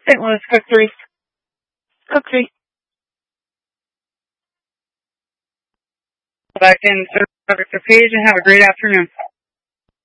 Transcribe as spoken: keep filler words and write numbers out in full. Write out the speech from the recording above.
Saint Louis, Cook three. Cook three. Back in service page and have a great afternoon.